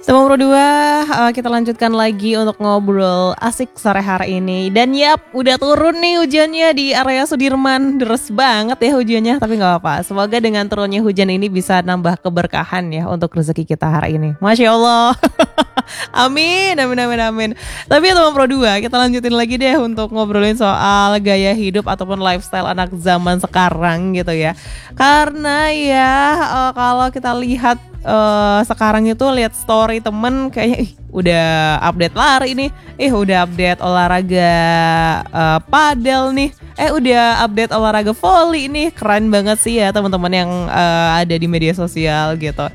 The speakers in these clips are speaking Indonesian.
Teman Pro 2, kita lanjutkan lagi untuk ngobrol asik sore hari ini. Dan yap, udah turun nih hujannya di area Sudirman. Deres banget ya hujannya, tapi gak apa-apa. Semoga dengan turunnya hujan ini bisa nambah keberkahan ya untuk rezeki kita hari ini. Masya Allah. Amin, amin, amin, amin. Tapi ya teman Pro 2, kita lanjutin lagi deh untuk ngobrolin soal gaya hidup ataupun lifestyle anak zaman sekarang gitu ya. Karena ya kalau kita lihat sekarang itu lihat story temen kayaknya udah update lari nih, udah update olahraga padel nih, udah update olahraga volley nih. Keren banget sih ya teman-teman yang ada di media sosial gitu.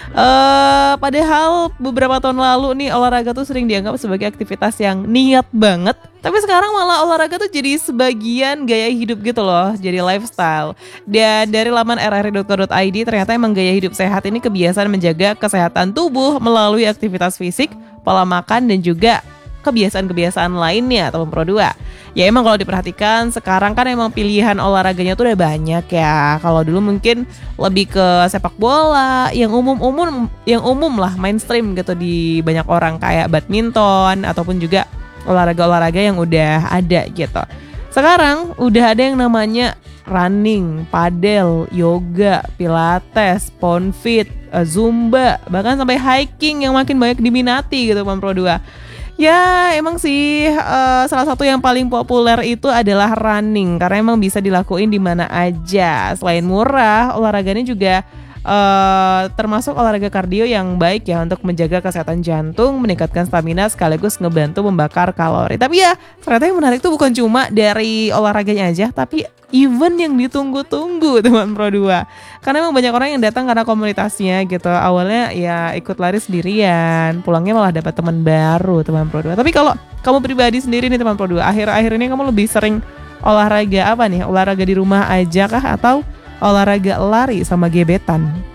Padahal beberapa tahun lalu nih olahraga tuh sering dianggap sebagai aktivitas yang niat banget, tapi sekarang malah olahraga tuh jadi sebagian gaya hidup gitu loh, jadi lifestyle. Dan dari laman rri.co.id ternyata emang gaya hidup sehat ini kebiasaan menjaga kesehatan tubuh melalui aktivitas fisik, pola makan, dan juga kebiasaan-kebiasaan lainnya teman Pro 2. Ya emang kalau diperhatikan sekarang kan emang pilihan olahraganya tuh udah banyak ya. Kalau dulu mungkin lebih ke sepak bola yang umum lah, mainstream gitu di banyak orang, kayak badminton ataupun juga olahraga-olahraga yang udah ada gitu. Sekarang udah ada yang namanya running, padel, yoga, pilates, poundfit, zumba, bahkan sampai hiking yang makin banyak diminati gitu teman Pro 2. Ya emang sih salah satu yang paling populer itu adalah running, karena emang bisa dilakuin di mana aja. Selain murah, olahraganya juga termasuk olahraga kardio yang baik ya untuk menjaga kesehatan jantung, meningkatkan stamina, sekaligus ngebantu membakar kalori. Tapi ya ternyata yang menarik tuh bukan cuma dari olahraganya aja, tapi event yang ditunggu-tunggu teman Pro 2. Karena emang banyak orang yang datang karena komunitasnya gitu. Awalnya ya ikut lari sendirian, pulangnya malah dapat teman baru teman Pro 2. Tapi kalau kamu pribadi sendiri nih teman Pro 2, akhir-akhir ini kamu lebih sering olahraga apa nih? Olahraga di rumah aja kah atau olahraga lari sama gebetan?